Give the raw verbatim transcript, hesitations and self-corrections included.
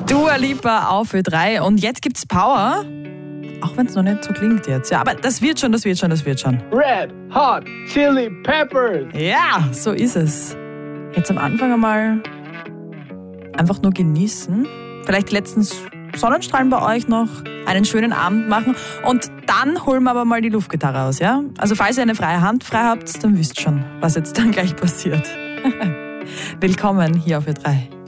Dua Lipa auf Ö drei und jetzt gibt's Power. Auch wenn es noch nicht so klingt jetzt. Ja, aber das wird schon, das wird schon, das wird schon. Red Hot Chili Peppers. Ja, so ist es. Jetzt am Anfang einmal einfach nur genießen. Vielleicht letztens Sonnenstrahlen bei euch noch, einen schönen Abend machen und dann holen wir aber mal die Luftgitarre aus, ja? Also falls ihr eine freie Hand frei habt, dann wisst schon, was jetzt dann gleich passiert. Willkommen hier auf Ö drei.